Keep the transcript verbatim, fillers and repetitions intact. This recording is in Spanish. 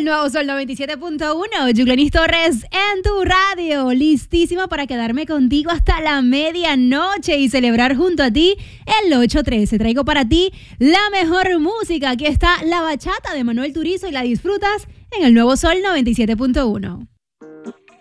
Nuevo Sol noventa y siete punto uno, Yuglenis Torres en tu radio, listísima para quedarme contigo hasta la medianoche y celebrar junto a ti el ocho trece. Traigo para ti la mejor música. Aquí está la bachata de Manuel Turizo y la disfrutas en el Nuevo Sol noventa y siete punto uno.